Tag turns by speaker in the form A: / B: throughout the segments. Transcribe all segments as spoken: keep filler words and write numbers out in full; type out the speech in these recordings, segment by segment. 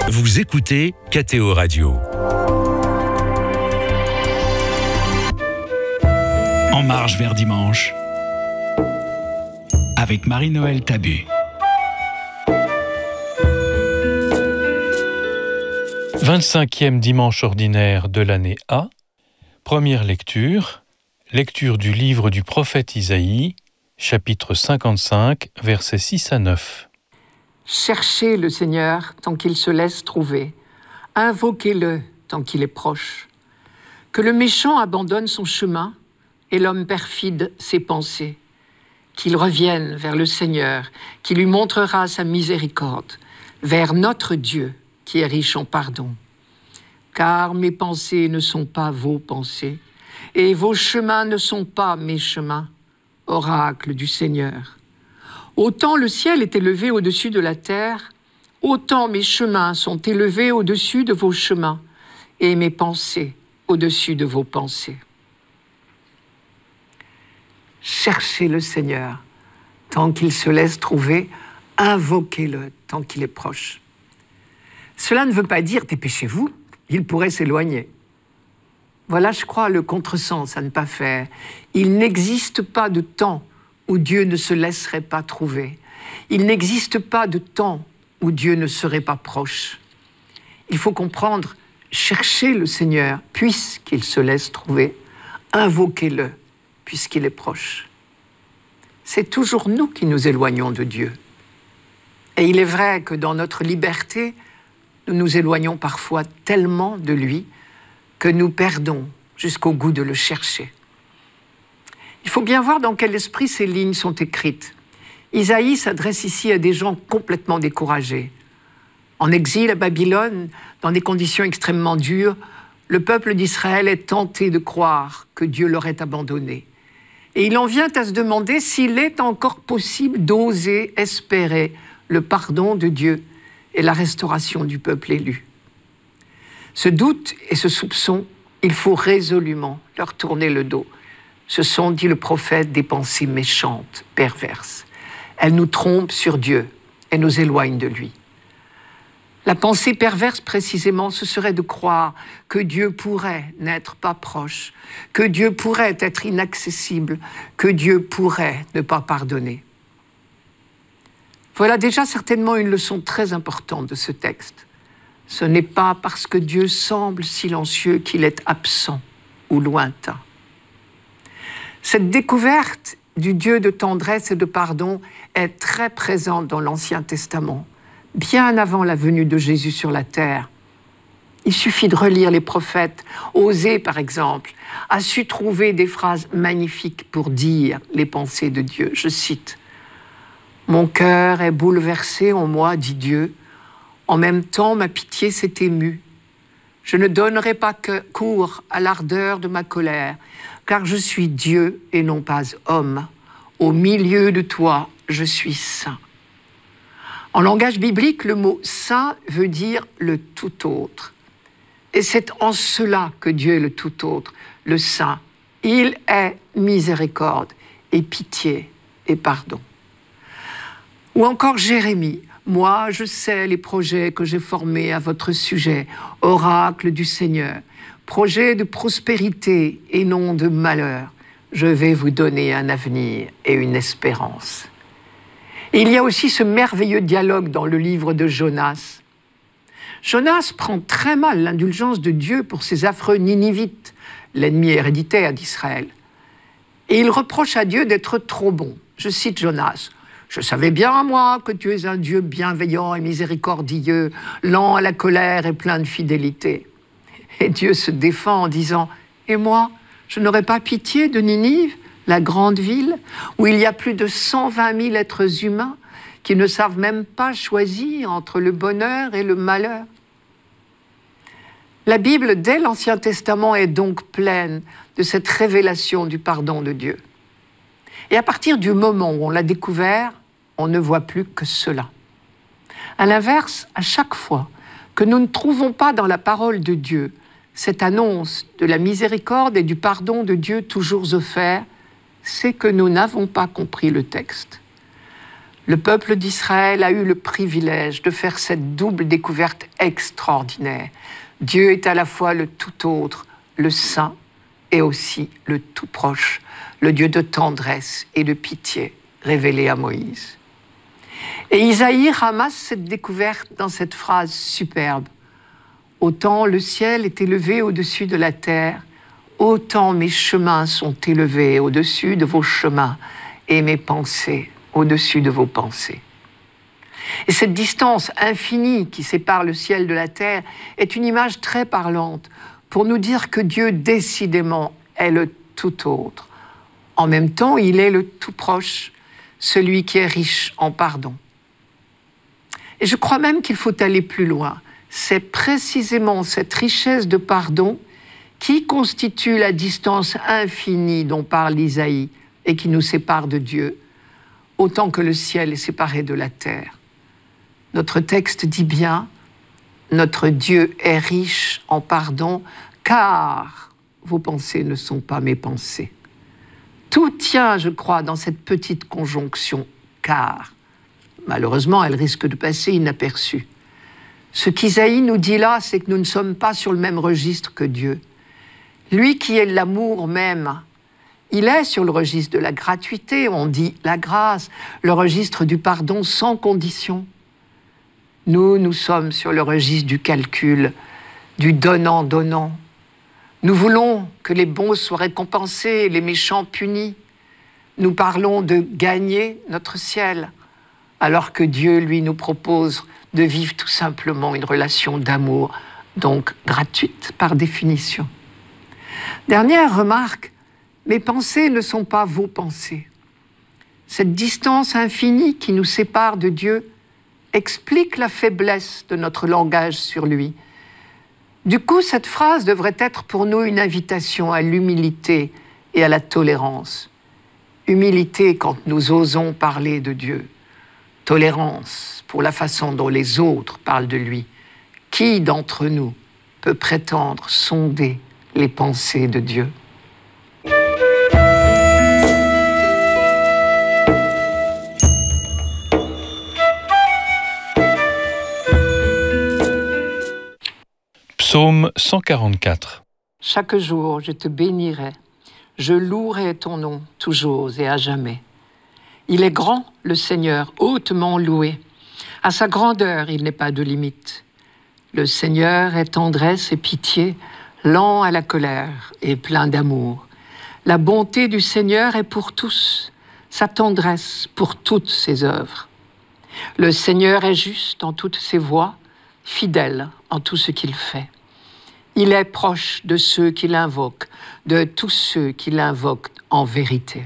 A: Vous écoutez K T O Radio.
B: En marche vers dimanche, avec Marie-Noël Tabu.
C: vingt-cinquième dimanche ordinaire de l'année A, première lecture, lecture du livre du prophète Isaïe, chapitre cinquante-cinq, versets six à neuf.
D: Cherchez le Seigneur tant qu'il se laisse trouver. Invoquez-le tant qu'il est proche. Que le méchant abandonne son chemin et l'homme perfide ses pensées. Qu'il revienne vers le Seigneur, qui lui montrera sa miséricorde, vers notre Dieu qui est riche en pardon. Car mes pensées ne sont pas vos pensées, et vos chemins ne sont pas mes chemins, oracle du Seigneur. Autant le ciel est élevé au-dessus de la terre, autant mes chemins sont élevés au-dessus de vos chemins, et mes pensées au-dessus de vos pensées. Cherchez le Seigneur tant qu'il se laisse trouver, invoquez-le tant qu'il est proche. Cela ne veut pas dire dépêchez-vous, il pourrait s'éloigner. Voilà, je crois, le contresens à ne pas faire. Il n'existe pas de temps où Dieu ne se laisserait pas trouver. Il n'existe pas de temps où Dieu ne serait pas proche. Il faut comprendre, cherchez le Seigneur puisqu'il se laisse trouver, invoquez-le puisqu'il est proche. C'est toujours nous qui nous éloignons de Dieu. Et il est vrai que dans notre liberté, nous nous éloignons parfois tellement de lui que nous perdons jusqu'au goût de le chercher. Il faut bien voir dans quel esprit ces lignes sont écrites. Isaïe s'adresse ici à des gens complètement découragés. En exil à Babylone, dans des conditions extrêmement dures, le peuple d'Israël est tenté de croire que Dieu l'aurait abandonné. Et il en vient à se demander s'il est encore possible d'oser espérer le pardon de Dieu et la restauration du peuple élu. Ce doute et ce soupçon, il faut résolument leur tourner le dos. Ce sont, dit le prophète, des pensées méchantes, perverses. Elles nous trompent sur Dieu et nous éloignent de lui. La pensée perverse, précisément, ce serait de croire que Dieu pourrait n'être pas proche, que Dieu pourrait être inaccessible, que Dieu pourrait ne pas pardonner. Voilà déjà certainement une leçon très importante de ce texte. Ce n'est pas parce que Dieu semble silencieux qu'il est absent ou lointain. Cette découverte du Dieu de tendresse et de pardon est très présente dans l'Ancien Testament, bien avant la venue de Jésus sur la terre. Il suffit de relire les prophètes. Osée, par exemple, a su trouver des phrases magnifiques pour dire les pensées de Dieu. Je cite « Mon cœur est bouleversé en moi, dit Dieu. En même temps, ma pitié s'est émue. Je ne donnerai pas que cours à l'ardeur de ma colère, car je suis Dieu et non pas homme. Au milieu de toi, je suis saint. » En langage biblique, le mot « saint » veut dire le tout autre. Et c'est en cela que Dieu est le tout autre, le saint. Il est miséricorde et pitié et pardon. Ou encore Jérémie. Moi, je sais les projets que j'ai formés à votre sujet, oracle du Seigneur, projets de prospérité et non de malheur. Je vais vous donner un avenir et une espérance. Et il y a aussi ce merveilleux dialogue dans le livre de Jonas. Jonas prend très mal l'indulgence de Dieu pour ses affreux Ninivites, l'ennemi héréditaire d'Israël. Et il reproche à Dieu d'être trop bon. Je cite Jonas. « Je savais bien, moi, que tu es un Dieu bienveillant et miséricordieux, lent à la colère et plein de fidélité. » Et Dieu se défend en disant « Et moi, je n'aurais pas pitié de Ninive, la grande ville, où il y a plus de cent vingt mille êtres humains qui ne savent même pas choisir entre le bonheur et le malheur. » La Bible, dès l'Ancien Testament, est donc pleine de cette révélation du pardon de Dieu. Et à partir du moment où on l'a découvert, on ne voit plus que cela. À l'inverse, à chaque fois que nous ne trouvons pas dans la parole de Dieu cette annonce de la miséricorde et du pardon de Dieu toujours offert, c'est que nous n'avons pas compris le texte. Le peuple d'Israël a eu le privilège de faire cette double découverte extraordinaire. Dieu est à la fois le tout autre, le saint, et aussi le tout proche, le Dieu de tendresse et de pitié révélé à Moïse. Et Isaïe ramasse cette découverte dans cette phrase superbe. « Autant le ciel est élevé au-dessus de la terre, autant mes chemins sont élevés au-dessus de vos chemins et mes pensées au-dessus de vos pensées. » Et cette distance infinie qui sépare le ciel de la terre est une image très parlante pour nous dire que Dieu, décidément, est le tout autre. En même temps, il est le tout proche, celui qui est riche en pardon. Et je crois même qu'il faut aller plus loin. C'est précisément cette richesse de pardon qui constitue la distance infinie dont parle Isaïe et qui nous sépare de Dieu, autant que le ciel est séparé de la terre. Notre texte dit bien « Notre Dieu est riche en pardon, car vos pensées ne sont pas mes pensées. » Tout tient, je crois, dans cette petite conjonction « car ». Malheureusement, elle risque de passer inaperçue. Ce qu'Isaïe nous dit là, c'est que nous ne sommes pas sur le même registre que Dieu. Lui qui est l'amour même, il est sur le registre de la gratuité, on dit la grâce, le registre du pardon sans condition. Nous, nous sommes sur le registre du calcul, du donnant-donnant. Nous voulons que les bons soient récompensés et les méchants punis. Nous parlons de gagner notre ciel, alors que Dieu, lui, nous propose de vivre tout simplement une relation d'amour, donc gratuite par définition. Dernière remarque, mes pensées ne sont pas vos pensées. Cette distance infinie qui nous sépare de Dieu explique la faiblesse de notre langage sur lui. Du coup, cette phrase devrait être pour nous une invitation à l'humilité et à la tolérance. Humilité quand nous osons parler de Dieu. Tolérance pour la façon dont les autres parlent de lui. Qui d'entre nous peut prétendre sonder les pensées de Dieu ?
C: Psaume cent quarante-quatre.
D: Chaque jour, je te bénirai, je louerai ton nom toujours et à jamais. Il est grand, le Seigneur, hautement loué. À sa grandeur, il n'est pas de limite. Le Seigneur est tendresse et pitié, lent à la colère et plein d'amour. La bonté du Seigneur est pour tous, sa tendresse pour toutes ses œuvres. Le Seigneur est juste en toutes ses voies, fidèle en tout ce qu'il fait. Il est proche de ceux qui l'invoquent, de tous ceux qui l'invoquent en vérité.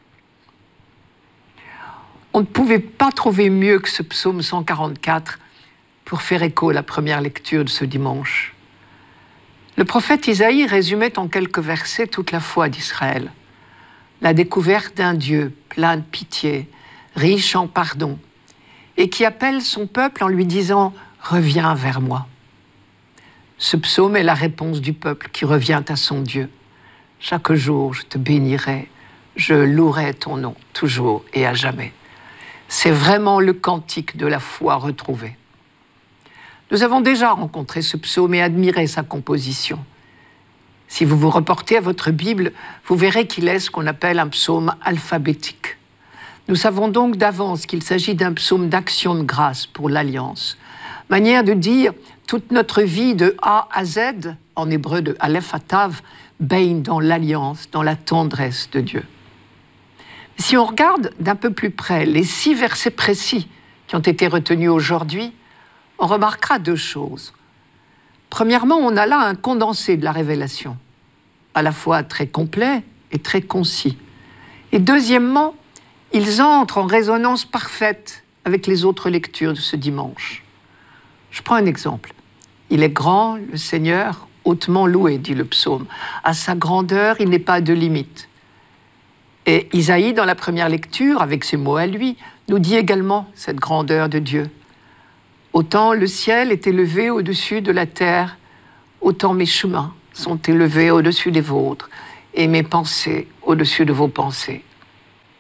D: On ne pouvait pas trouver mieux que ce psaume cent quarante-quatre pour faire écho à la première lecture de ce dimanche. Le prophète Isaïe résumait en quelques versets toute la foi d'Israël. La découverte d'un Dieu plein de pitié, riche en pardon, et qui appelle son peuple en lui disant « Reviens vers moi ». Ce psaume est la réponse du peuple qui revient à son Dieu. Chaque jour, je te bénirai, je louerai ton nom, toujours et à jamais. C'est vraiment le cantique de la foi retrouvée. Nous avons déjà rencontré ce psaume et admiré sa composition. Si vous vous reportez à votre Bible, vous verrez qu'il est ce qu'on appelle un psaume alphabétique. Nous savons donc d'avance qu'il s'agit d'un psaume d'action de grâce pour l'Alliance. Manière de dire, toute notre vie de A à Z, en hébreu de Aleph à Tav, baigne dans l'Alliance, dans la tendresse de Dieu. Si on regarde d'un peu plus près les six versets précis qui ont été retenus aujourd'hui, on remarquera deux choses. Premièrement, on a là un condensé de la révélation, à la fois très complet et très concis. Et deuxièmement, ils entrent en résonance parfaite avec les autres lectures de ce dimanche. Je prends un exemple. Il est grand, le Seigneur, hautement loué, dit le psaume. À sa grandeur, il n'est pas de limite. Et Isaïe, dans la première lecture, avec ses mots à lui, nous dit également cette grandeur de Dieu. Autant le ciel est élevé au-dessus de la terre, autant mes chemins sont élevés au-dessus des vôtres, et mes pensées au-dessus de vos pensées.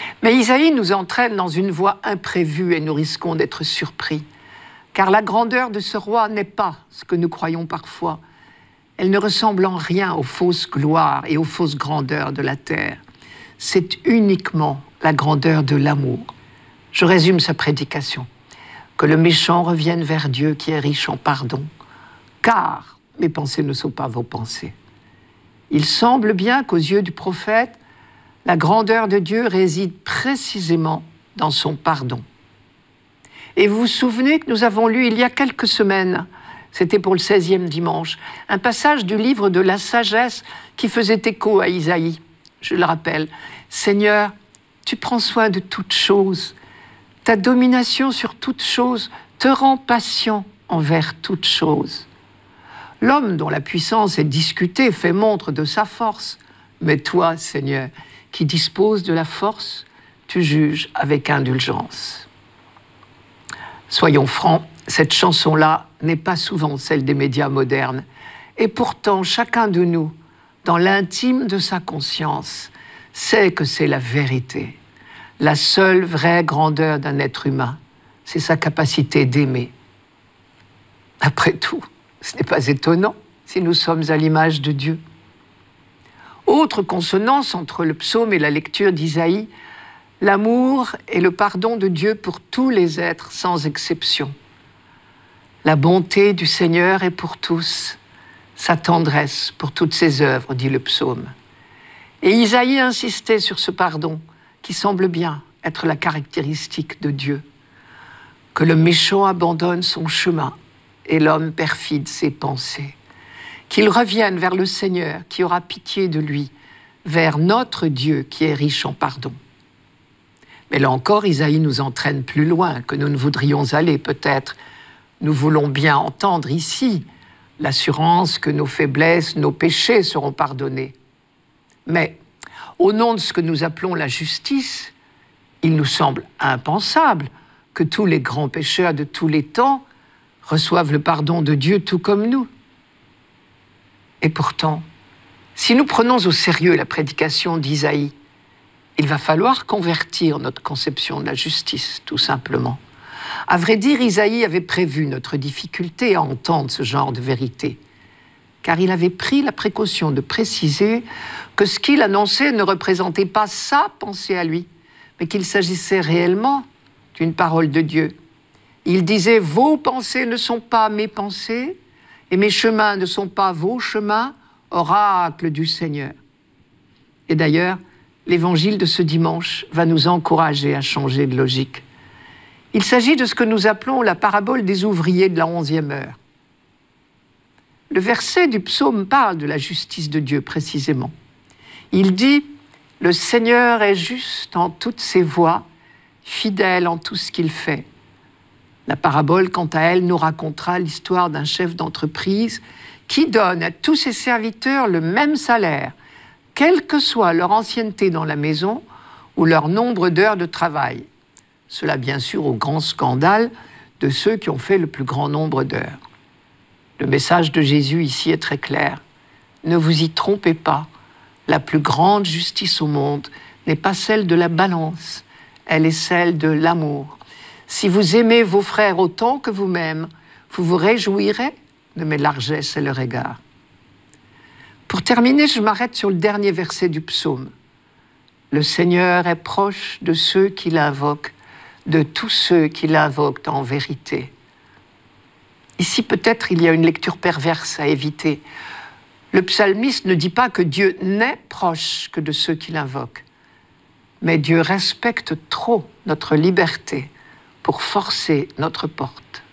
D: Mais Isaïe nous entraîne dans une voie imprévue et nous risquons d'être surpris. Car la grandeur de ce roi n'est pas ce que nous croyons parfois. Elle ne ressemble en rien aux fausses gloires et aux fausses grandeurs de la terre. C'est uniquement la grandeur de l'amour. Je résume sa prédication. Que le méchant revienne vers Dieu qui est riche en pardon. Car mes pensées ne sont pas vos pensées. Il semble bien qu'aux yeux du prophète, la grandeur de Dieu réside précisément dans son pardon. Et vous vous souvenez que nous avons lu il y a quelques semaines, c'était pour le seizième dimanche, un passage du livre de la sagesse qui faisait écho à Isaïe. Je le rappelle, « Seigneur, tu prends soin de toutes choses. Ta domination sur toutes choses te rend patient envers toutes choses. L'homme dont la puissance est discutée fait montre de sa force. Mais toi, Seigneur, qui disposes de la force, tu juges avec indulgence. » Soyons francs, cette chanson-là n'est pas souvent celle des médias modernes. Et pourtant, chacun de nous, dans l'intime de sa conscience, sait que c'est la vérité. La seule vraie grandeur d'un être humain, c'est sa capacité d'aimer. Après tout, ce n'est pas étonnant si nous sommes à l'image de Dieu. Autre consonance entre le psaume et la lecture d'Isaïe, l'amour et le pardon de Dieu pour tous les êtres sans exception. La bonté du Seigneur est pour tous, sa tendresse pour toutes ses œuvres, dit le psaume. Et Isaïe insistait sur ce pardon qui semble bien être la caractéristique de Dieu. Que le méchant abandonne son chemin et l'homme perfide ses pensées. Qu'il revienne vers le Seigneur qui aura pitié de lui, vers notre Dieu qui est riche en pardon. Mais là encore, Isaïe nous entraîne plus loin que nous ne voudrions aller peut-être. Nous voulons bien entendre ici l'assurance que nos faiblesses, nos péchés seront pardonnés. Mais au nom de ce que nous appelons la justice, il nous semble impensable que tous les grands pécheurs de tous les temps reçoivent le pardon de Dieu tout comme nous. Et pourtant, si nous prenons au sérieux la prédication d'Isaïe, il va falloir convertir notre conception de la justice, tout simplement. À vrai dire, Isaïe avait prévu notre difficulté à entendre ce genre de vérité, car il avait pris la précaution de préciser que ce qu'il annonçait ne représentait pas sa pensée à lui, mais qu'il s'agissait réellement d'une parole de Dieu. Il disait « Vos pensées ne sont pas mes pensées, et mes chemins ne sont pas vos chemins, oracle du Seigneur. » Et d'ailleurs, l'évangile de ce dimanche va nous encourager à changer de logique. Il s'agit de ce que nous appelons la parabole des ouvriers de la onzième heure. Le verset du psaume parle de la justice de Dieu précisément. Il dit « Le Seigneur est juste en toutes ses voies, fidèle en tout ce qu'il fait. » La parabole, quant à elle, nous racontera l'histoire d'un chef d'entreprise qui donne à tous ses serviteurs le même salaire, quelle que soit leur ancienneté dans la maison ou leur nombre d'heures de travail. Cela, bien sûr, au grand scandale de ceux qui ont fait le plus grand nombre d'heures. Le message de Jésus ici est très clair. Ne vous y trompez pas. La plus grande justice au monde n'est pas celle de la balance, elle est celle de l'amour. Si vous aimez vos frères autant que vous-même, vous vous réjouirez de mes largesses à leur égard. Pour terminer, je m'arrête sur le dernier verset du psaume. Le Seigneur est proche de ceux qui l'invoquent, de tous ceux qui l'invoquent en vérité. Ici, peut-être, il y a une lecture perverse à éviter. Le psalmiste ne dit pas que Dieu n'est proche que de ceux qui l'invoquent, mais Dieu respecte trop notre liberté pour forcer notre porte.